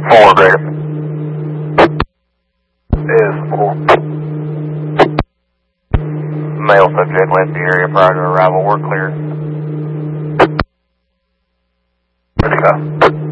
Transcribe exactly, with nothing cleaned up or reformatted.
Four, greater. Is four. Male subject left the area prior to arrival. We're clear. Ready to go.